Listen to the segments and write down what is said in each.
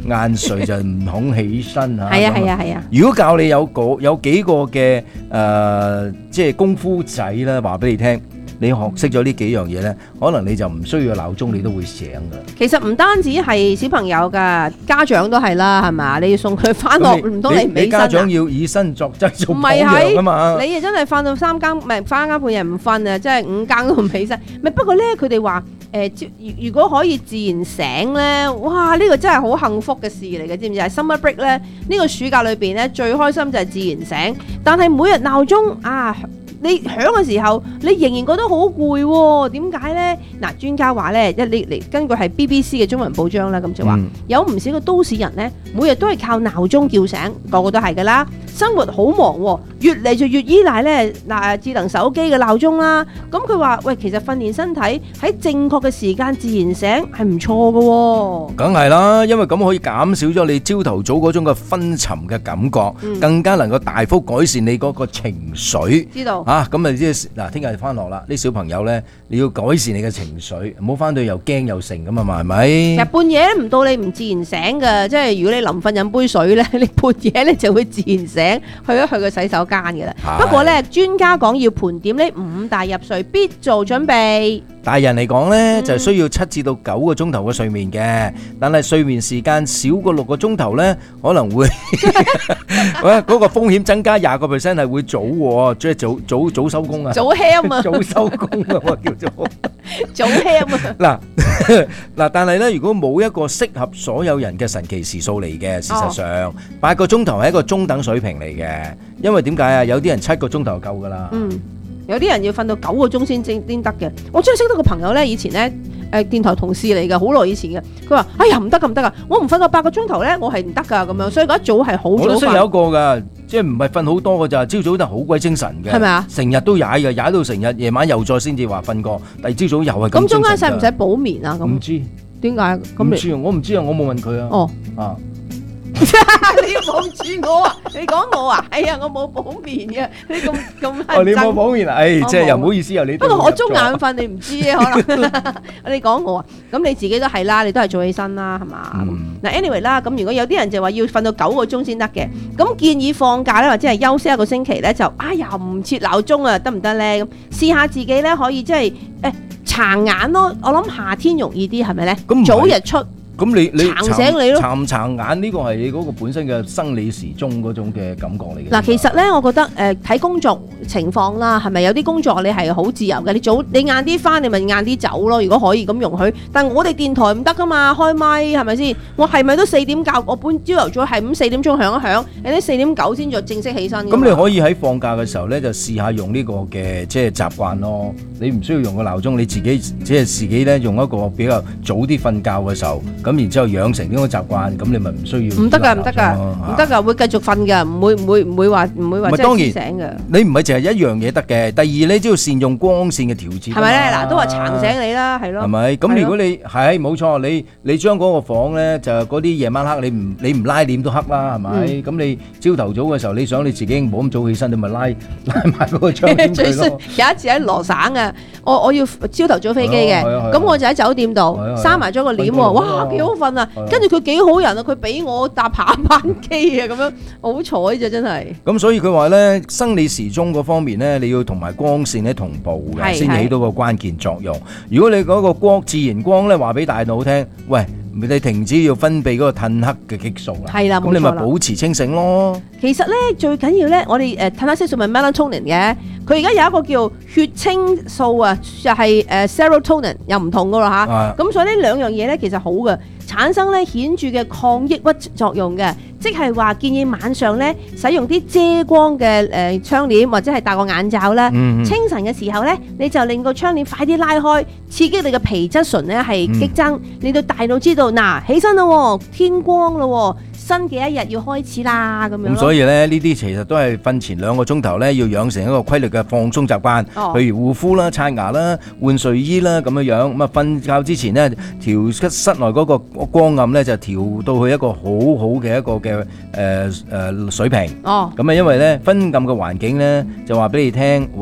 晏睡就唔肯起身嚇。 係啊。 如果教你有幾個嘅即係功夫仔咧，話俾你聽。你學識咗呢幾樣嘢呢，可能你就唔需要鬧鐘，你都會醒噶。 其實唔單止係小朋友噶，家長都係啦，係嘛？你要送佢翻學，唔通你唔起身啊？ 你家長要以身作則做榜樣啊嘛！ 你真係瞓到3更，唔係3更半夜唔瞓啊，即係5更都唔起身。不過呢，佢哋話如果可以自然醒呢，哇！呢個真係好幸福嘅事嚟嘅，知唔知啊？Summer break 呢，呢個暑假裏邊呢，最開心就係自然醒，但係每日鬧鐘啊！你響嘅時候，你仍然覺得好攰喎？點解呢？嗱，專家話呢，根據係 BBC 嘅中文報章啦，咁就話有唔少嘅都市人呢，每日都係靠鬧鐘叫醒，個個都係噶啦。生活好忙喎，越嚟就越依賴呢智能手機嘅鬧鐘啦。咁佢話：喂，其實訓練身體喺正確嘅時間自然醒係唔錯嘅喎。 梗係啦，因為咁可以減少咗你朝頭早嗰種嘅昏沉嘅感覺，更加能夠大幅改善你嗰個情緒。 知道。 咁啊，即係嗱，聽日翻學啦，啲小朋友咧，你要改善你嘅情緒，唔好翻到又驚又成咁啊嘛，係咪？ 其實半夜唔到你唔自然醒㗎，即係如果你臨瞓飲杯水咧，你半夜咧就會自然醒，去一去個洗手間㗎啦。不過咧，專家講要盤點呢5大入睡必做準備。 大人嚟講呢，就需要7至到9個鐘頭嘅睡眠嘅，但係睡眠時間少過6個鐘頭呢，可能會嗰個風險增加20%係會早喎，即係早收工啊！ 早 ham 啊！ 早收工啊！叫做早 ham 啊！ 嗱，但係呢，如果冇一個適合所有人嘅神奇時數嚟嘅，事實上8個鐘頭係一個中等水平嚟嘅，因為點解啊？有啲人7個鐘頭就夠㗎啦。 有啲人要瞓到9個鐘先得嘅。我真係識得個朋友咧，以前咧電台同事嚟嘅，好耐以前嘅。佢話：哎呀，唔得㗎，我唔瞓個8個鐘頭咧，我係唔得㗎咁樣。所以嗰一早係好早瞓。我都識有一個㗎，即係唔係瞓好多㗎咋，朝早就好鬼精神嘅。係咪啊？成日都踩嘅，踩到成日夜晚又再先至話瞓過，第二朝早又係咁精神。咁中間使唔使補眠啊？唔知點解？ 唔知啊，我唔知啊，我冇問佢啊。 哦啊。你要望住我啊！你講我啊？哎呀，我冇補眠嘅，你咁哦，你冇補眠啊？即係又唔好意思啊！你不過我中眼瞓，你唔知啊？可能你講我啊？咁你自己都係啦，你都係早起身啦，係嘛？嗱，anyway 啦，咁如果有啲人就話要瞓到9個鐘先得嘅，咁建議放假咧或者係休息1個星期咧，就又唔設鬧鐘啊，得唔得咧？咁試下自己咧可以即係撐眼咯。我諗夏天容易啲，係咪咧？早日出。 咁你撐醒你咯， 撐唔撐眼呢個係你嗰個本身嘅生理時鐘嗰種嘅感覺嚟嘅。 嗱，其實咧，我覺得睇工作情況啦，係咪有啲工作你係好自由嘅？你晏啲翻，你咪晏啲走咯。如果可以咁容許，但係我哋電台唔得噶嘛，開咪係咪先？我係咪都4點教？我本朝頭早係4點鐘響一響，你啲4點9先再正式起身。 咁你可以喺放假嘅時候咧，就試下用呢個嘅即係習慣咯。你唔需要用個鬧鐘，你自己即係自己咧用一個比較早啲瞓覺嘅時候。咁然之後養成呢個習慣，咁你咪唔需要。唔得㗎，會繼續瞓㗎，唔會話即係醒㗎。 你唔係淨係一樣嘢得嘅。第二咧，只要善用光線嘅調節。係咪咧？嗱，都話撐醒你啦，係咯。 係咪？咁如果你係冇錯，你將嗰個房咧就嗰啲夜晚黑，你唔拉簾都黑啦，係咪？咁你朝頭早嘅時候，你想你自己唔好咁早起身，你咪拉埋嗰個窗簾佢咯。 有一次喺羅省啊，我要朝頭早飛機嘅，咁我就喺酒店度閂埋咗個簾喎。哇，幾好瞓啊！跟住佢幾好人啊，佢俾我搭下班機啊，咁樣好彩啫，真係。 咁所以佢話咧，生理時鐘嗰方面咧，你要同埋光線咧同步嘅，先起到個關鍵作用。如果你嗰個光自然光咧，話俾大腦聽，喂，你停止要分泌嗰個褪黑嘅激素啦。係啦，咁你咪保持清醒咯。 其實咧最緊要咧，我哋褪黑色素咪 melatonin 嘅，佢而家有一個叫血清素啊，就係serotonin 又唔同噶啦嚇。咁所以呢兩樣嘢咧其實好嘅，產生咧顯著嘅抗抑鬱作用嘅，即係話建議晚上咧使用啲遮光嘅窗簾或者係戴個眼罩啦。清晨嘅時候咧，你就令個窗簾快啲拉開，刺激你嘅皮質醇咧係激增，令到大腦知道嗱起身啦，天光啦，新嘅一日要開始啦咁樣。 咁所以咧呢啲其實都係瞓前2個鐘頭咧要養成一個規律嘅放鬆習慣，譬如護膚啦、刷牙啦、換睡衣啦咁樣樣。咁啊瞓覺之前咧調室內嗰個光暗咧就調到去一個好好嘅一個嘅水平。咁啊因為咧昏暗嘅環境咧就話俾你聽，喂，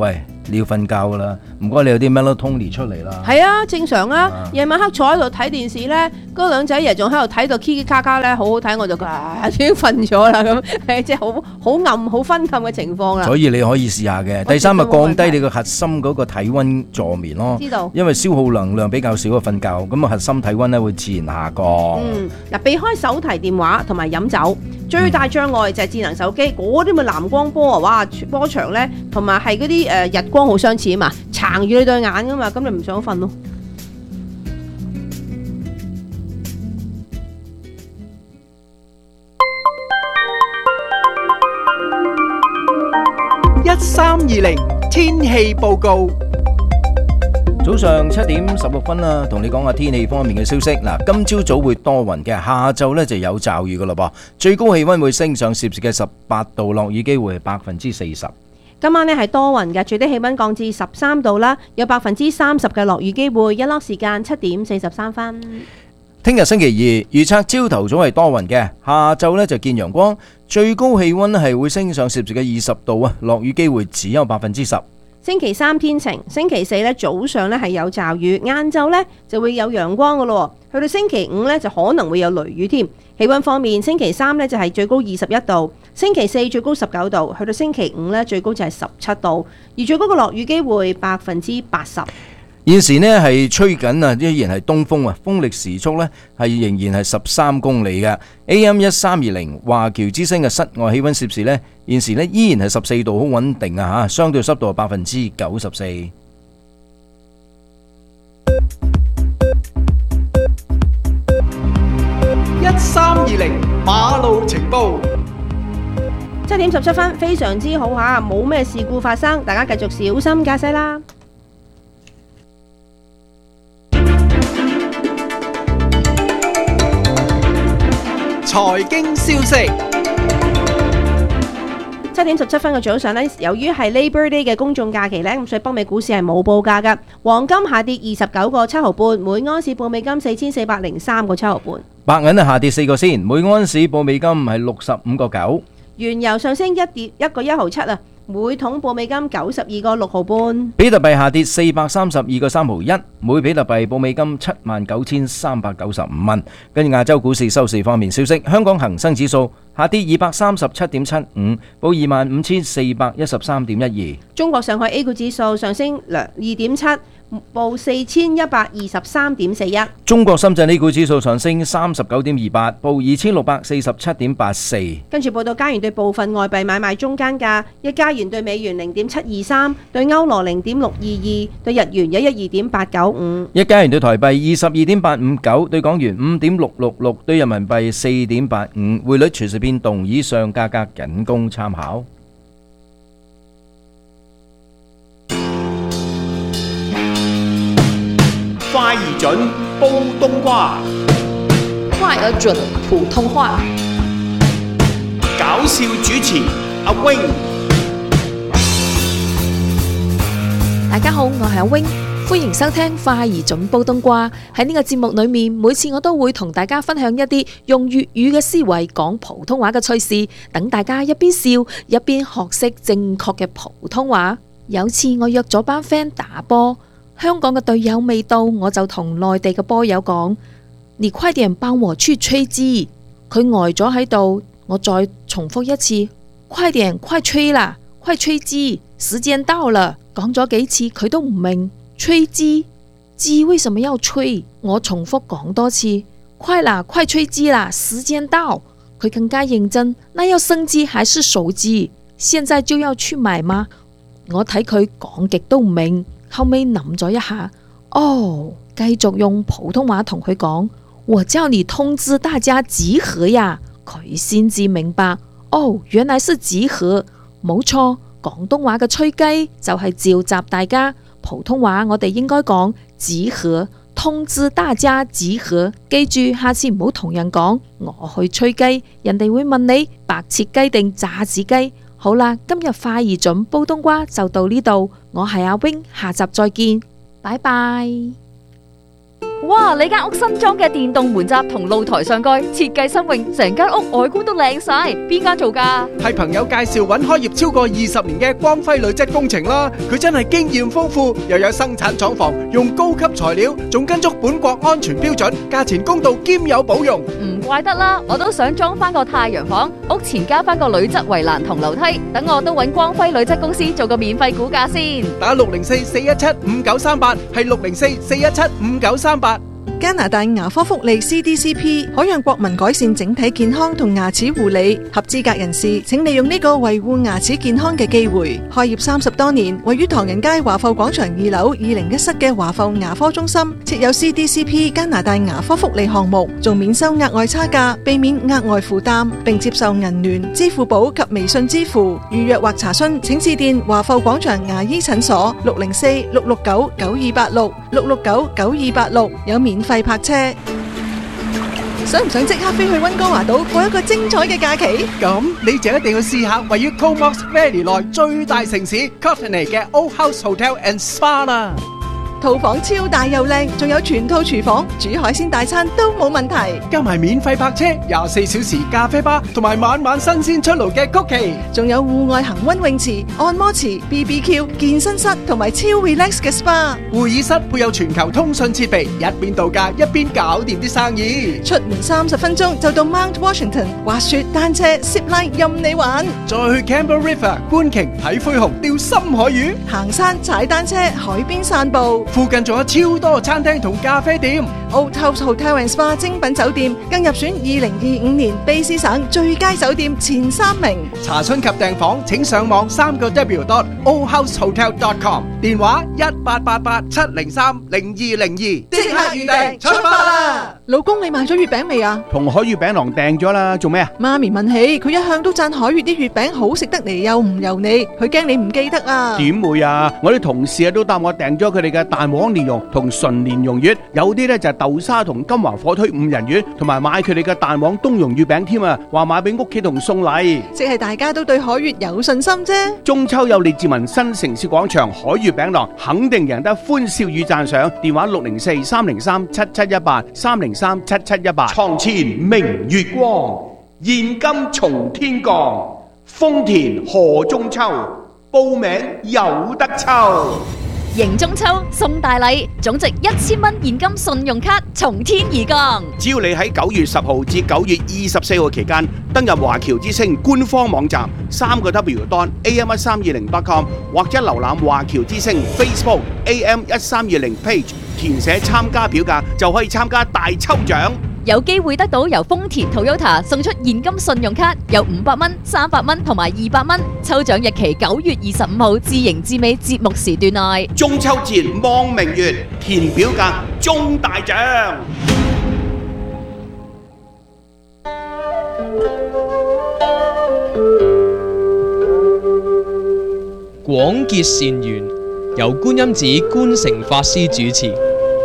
你要瞓覺噶啦，唔該你有啲 melatonin 出嚟啦。 係啊，正常啊。夜晚黑坐喺度睇電視咧，嗰兩仔爺仲喺度睇到 Kiki 卡卡咧，好好睇，我就已經瞓咗啦咁，即係好暗、好昏暗嘅情況啦。 所以你可以試下嘅。第三咪降低你個核心嗰個體溫助眠咯。 知道。因為消耗能量比較少嘅瞓覺，咁啊核心體溫咧會自然下降。 嗱，避開手提電話同埋飲酒，最大障礙就係智能手機嗰啲咪藍光波啊！哇，波長咧同埋係嗰啲日光好相似啊嘛，撐住你對眼噶嘛，咁你唔想瞓咯。 1320天氣報告。 早上7點16分啦，同你講下天氣方面嘅消息。嗱，今朝早會多雲嘅，下晝呢就有驟雨噶啦噃。最高氣溫會升上攝氏嘅18度，落雨機會係40%。 今晚呢係多雲嘅，最低氣溫降至13度啦，有30%嘅落雨機會。日落時間7點43分。 聽日星期二預測朝頭早係多雲嘅，下晝呢就見陽光，最高氣溫係會升上攝氏嘅20度啊，落雨機會只有10%。 星期三天晴，星期四咧早上咧係有驟雨，晏晝咧就會有陽光噶咯。去到星期五咧就可能會有雷雨添。氣溫方面，星期三咧就係最高21度，星期四最高19度，去到星期五咧最高就係17度，而最高嘅落雨機會80%。 現時呢係吹緊啊，依然係東風啊，風力時速呢係仍然係13公里嘅。AM 1320華僑之聲嘅室外氣溫攝氏呢，現時呢依然係14度，好穩定啊吓，相對濕度係94%。 1320馬路情報。 7點17分，非常之好吓，冇咩事故發生，大家繼續小心駕駛啦。 財經消息。 7點17分嘅早上呢，由於係 Labor Day 嘅公眾假期呢，咁所以北美股市係冇報價㗎。黃金下跌29個7毫半，每盎司報美金4403個7毫半。 白銀下跌4個仙，每盎司報美金係65個9。 原油上升1個1毫7啊，每桶報美金92個6毫半。 比特幣下跌432個3毫1，每比特幣報美金79,395蚊。跟住亞洲股市收市方面消息，香港恒生指數下跌237.75，報25,413.12。 中國上海 A 股指數上升2.7，報4123.41。 中國深圳 A 股指數上升39.28，報2647.84。 跟住報道加元對部分外幣買賣中間價：一加元對美元0.723，對歐羅0.622，對日元112.895。 一加元對台幣22.859，對港元5.666，對人民幣4.85。匯率隨時變動，以上價格僅供參考。 快而準，煲冬瓜。 快而準，普通話。 搞笑主持阿 wing。 大家好，我係阿 wing，歡迎收聽快而準煲冬瓜。喺呢個節目裏面，每次我都會同大家分享一啲用粵語嘅思維講普通話嘅趣事，等大家一邊笑一邊學識正確嘅普通話。有次我約咗班 friend 打波，香港嘅隊友未到，我就同內地嘅波友講：你快點幫我去吹機。佢呆咗喺度，我再重複一次：快點，快吹啦，快吹機，時間到了。講咗幾次佢都唔明，吹機，機為什麼要吹？我重複講多次：快啦，快吹機啦，時間到。佢更加認真，那要生機還是熟機？現在就要去買嗎？我睇佢講極都唔明。後尾諗咗一下，繼續用普通話同佢講：我叫你通知大家集合呀。佢先至明白，原來是集合，冇錯。廣東話嘅吹雞就係召集大家，普通話我哋應該講集合，通知大家集合。記住，下次唔好同人講我去吹雞，人哋會問你白切雞定炸子雞。好啦，今日快而準煲冬瓜就到呢度，我係阿 wing，下集再見，拜拜。 哇！你間屋新裝嘅電動門閘同露台上蓋設計新穎，成間屋外觀都靚晒。邊間做㗎？ 係朋友介紹揾開業超過20年嘅光輝女質工程啦，佢真係經驗豐富，又有生產廠房，用高級材料，仲跟足本國安全標準，價錢公道兼有保用。 唔怪得啦，我都想裝翻個太陽房，屋前加翻個鋁質圍欄同樓梯，等我都揾光輝女質公司做個免費估價先。 打604-417-5938，係604-417-5938。 加拿大牙科福利 CDCP 可讓國民改善整體健康同牙齒護理，合資格人士請利用呢個維護牙齒健康嘅機會。開業30多年，位於唐人街華埠廣場2樓201室嘅華埠牙科中心，設有 CDCP 加拿大牙科福利項目，仲免收額外差價，避免額外負擔，並接受銀聯、支付寶及微信支付。預約或查詢請致電華埠廣場牙醫診所604-669-9286 有免費泊車。想唔想即刻飛去溫哥華島過一個精彩嘅假期？ 咁你就一定要試下位於 Comox Valley 內最大城市 Courtenay 嘅 Old House Hotel and Spa 啦。 套房超大又靚，仲有全套廚房，煮海鮮大餐都冇問題。 加埋免費泊車、24小時咖啡吧，同埋晚晚新鮮出爐嘅曲奇， 仲有戶外恒溫泳池、按摩池、BBQ、健身室同埋超 relax 嘅 SPA。 會議室配有全球通訊設備，一邊度假一邊搞掂啲生意。 出門30分鐘就到 Mount Washington， 滑雪、單車、zip line 任你玩。 再去 Campbell River 觀鯨睇灰熊、釣深海魚， 行山、踩單車、海邊散步。 附近仲有超多餐廳同咖啡店。 Old House Hotel and Spa 精品酒店更入選2025年卑詩省最佳酒店前3名。 查詢及訂房請上網3w.oldhousehotel.com， 電話1888-703-0202，即刻預訂出發啦！ 老公，你買咗月餅未啊？ 同海月餅郎訂咗啦，做咩啊？ 媽咪問起，佢一向都讚海月啲月餅好食得嚟又唔油膩，佢驚你唔記得啊。 點會啊？我啲同事都答我訂咗佢哋嘅蛋黃蓮蓉同純蓮蓉月，有啲呢就係豆沙同金華火腿5仁月，同埋買佢哋嘅蛋黃冬蓉月餅添啊，話買俾屋企同送禮。 即係大家都對海月有信心啫。 中秋有列治文新城市廣場海月餅郎，肯定贏得歡笑與讚賞。電話604-303-7718 303-7718。床前明月光，現金從天降，豐田賀中秋，報名有得抽。 迎中秋送大禮，總值1000蚊現金信用卡從天而降。 只要你喺9月10號至9月24號期間登入華僑之星官方網站3w.am1320.com 或者瀏覽華僑之星 Facebook AM1320 page， 填寫參加表格就可以參加大抽獎。 有機會得到由豐田 Toyota 送出現金信用卡，有500蚊、300蚊同埋200蚊。抽獎日期9月25號至迎至尾節目時段內。 中秋節望明月，填表格中大獎。 廣結善緣，由觀音寺觀誠法師主持。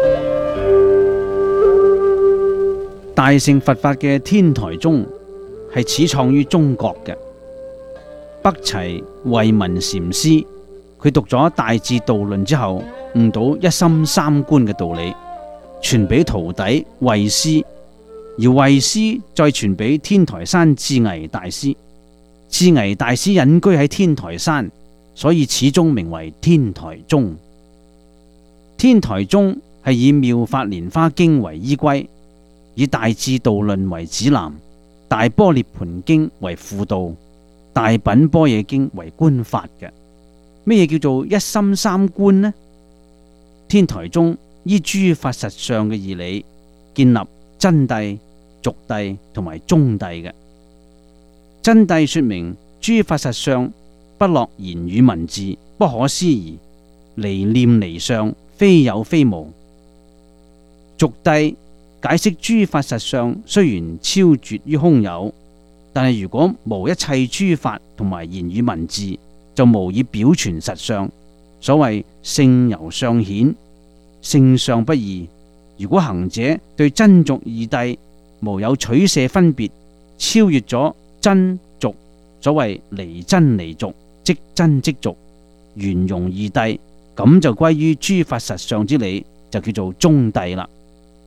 大乘佛法嘅天台宗係始創於中國嘅。北齊慧文禪師，佢讀咗《大智度論》之後，悟到一心三觀嘅道理，傳俾徒弟慧師，而慧師再傳俾天台山智危大師。智危大師隱居喺天台山，所以此宗名為天台宗。天台宗係以《妙法蓮華經》為依歸，以《大智度論》為指南，《大般涅槃經》為輔導，《大品般若經》為觀法嘅。咩嘢叫做一心三觀呢？天台宗依諸法實相嘅義理，建立真諦、俗諦同埋中諦嘅。真諦說明諸法實相不落言語文字，不可思議，離念離相，非有非無。俗諦解釋諸法實相雖然超絕於空有，但係如果無一切諸法同埋言語文字，就無以表傳實相。所謂性由相顯，性相不異。如果行者對真俗二諦無有取捨分別，超越咗真俗，所謂離真離俗，即真即俗，圓融二諦，咁就歸於諸法實相之理，就叫做中諦啦。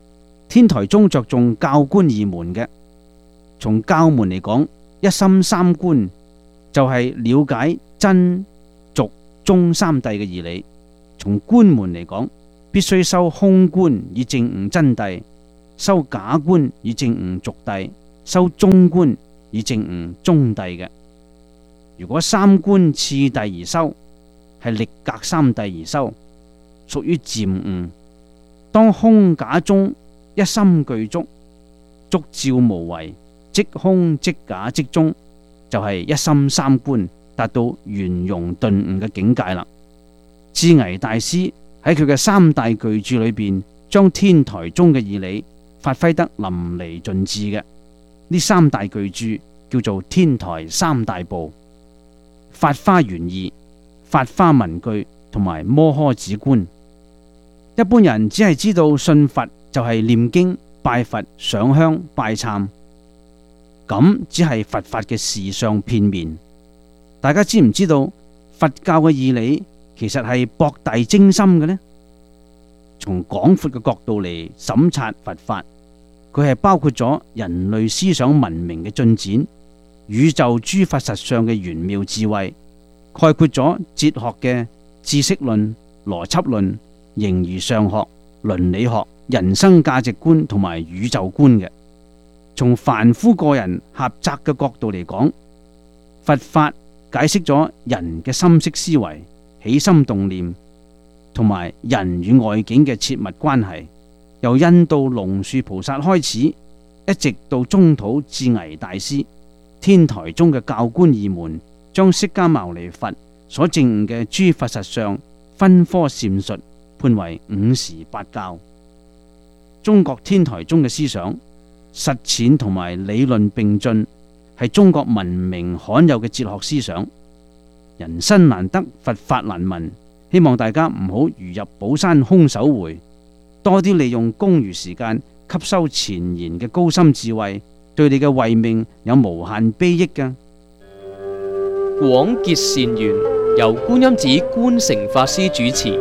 天台宗着重教觀二門嘅。從教門嚟講，一心三觀就係了解真、俗、中三諦嘅義理；從觀門嚟講，必須修空觀以證悟真諦，修假觀以證悟俗諦，修中觀以證悟中諦嘅。如果三觀次第而修，係力格三諦而修，屬於漸悟。當空假中一心具足，足照無為，即空即假即中，就係一心三觀，達到圓融頓悟嘅境界啦。智危大師喺佢嘅三大巨著裏邊，將天台宗嘅義理發揮得淋漓盡致嘅。呢三大巨著叫做天台三大部：法花玄義、法花文句同埋摩訶止觀。一般人只係知道信佛就係念經、拜佛、上香、拜懺，咁只係佛法嘅事相片面。大家知唔知道佛教嘅義理其實係博大精深嘅呢？從廣闊嘅角度嚟審察佛法，佢係包括咗人類思想文明嘅進展、宇宙諸法實相嘅玄妙智慧，概括咗哲學嘅知識論、邏輯論、形而上學、倫理學、人生價值觀同埋宇宙觀嘅。從凡夫個人狹窄嘅角度嚟講，佛法解釋咗人嘅心識思維、起心動念同埋人與外境嘅切密關係，由印度龍樹菩薩開始，一直到中土智危大師，天台宗嘅教觀二門將釋迦牟尼佛所證悟嘅諸法實相分科闡述，判為五時八教。中國天台宗嘅思想實踐同埋理論並進，係中國文明罕有嘅哲學思想。人生難得，佛法難聞，希望大家唔好如入寶山空手回，多啲利用公餘時間吸收前賢嘅高深智慧，對你嘅慧命有無限裨益㗎。 廣結善緣，由觀音寺觀誠法師主持。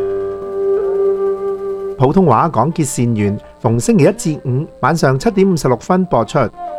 普通話廣結善緣，逢星期一至五晚上7:56播出。